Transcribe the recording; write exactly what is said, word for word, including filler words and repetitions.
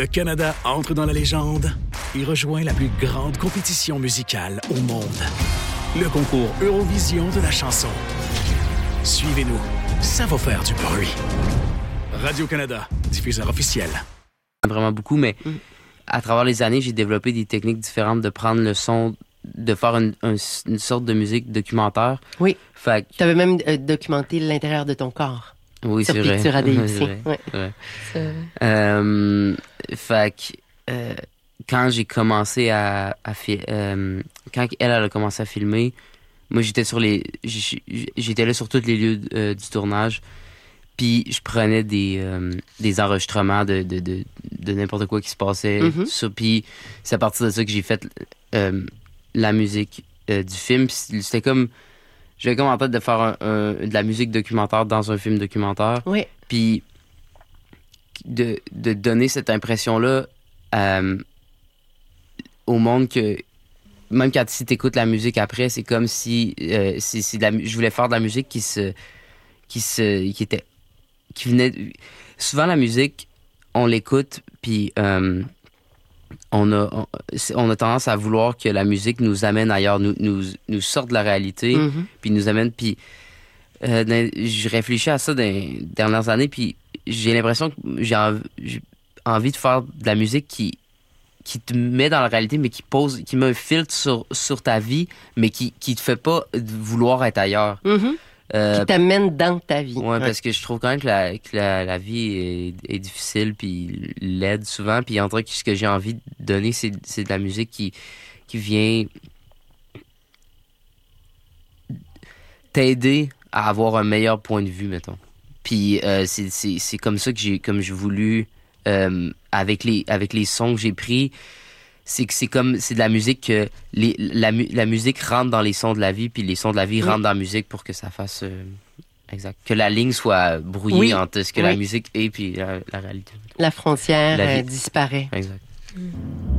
Le Canada entre dans la légende et rejoint la plus grande compétition musicale au monde. Le concours Eurovision de la chanson. Suivez-nous, ça va faire du bruit. Radio-Canada, diffuseur officiel. Vraiment beaucoup, mais mm. à travers les années, j'ai développé des techniques différentes de prendre le son, de faire une, une, une sorte de musique documentaire. Oui. Fait tu avais même euh, documenté l'intérieur de ton corps. Oui, sur c'est vrai. Picture A D X. C'est vrai. Ouais. Ouais. C'est vrai. Euh, fait que, euh, quand j'ai commencé à, à fi- euh, quand elle, elle a commencé à filmer, moi j'étais sur les, j'étais là sur tous les lieux euh, du tournage. Puis je prenais des, euh, des enregistrements de, de, de, de n'importe quoi qui se passait. Mm-hmm. Ça, puis c'est à partir de ça que j'ai fait euh, la musique euh, du film. Puis c'était comme... J'avais comme en tête de faire un, un, de la musique documentaire dans un film documentaire. Oui. Puis de, de donner cette impression-là euh, au monde que... Même quand si t'écoutes la musique après, c'est comme si... Euh, c'est, c'est de la, je voulais faire de la musique qui se... qui se... qui était... qui venait... Souvent, la musique, on l'écoute, puis euh, on, a, on, on a tendance à vouloir que la musique nous amène ailleurs, nous, nous, nous sorte de la réalité, Mm-hmm. puis nous amène... Puis euh, je réfléchis à ça dans les dernières années, puis j'ai l'impression que j'ai envie, j'ai envie de faire de la musique qui, qui te met dans la réalité, mais qui pose, qui met un filtre sur, sur ta vie, mais qui, qui te fait pas vouloir être ailleurs. Mm-hmm. Euh, qui t'amène dans ta vie. Ouais, ouais, parce que je trouve quand même que la, que la, la vie est, est difficile, puis laide souvent. Puis en tout cas, ce que j'ai envie de donner, c'est, c'est de la musique qui, qui vient t'aider à avoir un meilleur point de vue, mettons. Puis euh, c'est, c'est, c'est comme ça que j'ai, comme j'ai voulu, euh, avec, les, avec les sons que j'ai pris, c'est que c'est comme c'est de la musique que les, la, la musique rentre dans les sons de la vie, puis les sons de la vie oui. rentrent dans la musique pour que ça fasse euh, exact que la ligne soit brouillée oui. entre ce que oui. la musique est puis la, la réalité. La frontière la euh, disparaît. Exact. Mm.